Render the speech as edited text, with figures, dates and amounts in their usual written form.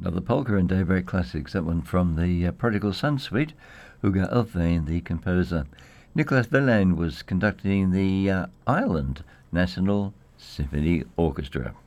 The polka and daybreak classics, that one from the Prodigal Son suite. Hugo Alfvén, the composer. Nicolas Verlaine was conducting the Ireland National Symphony Orchestra.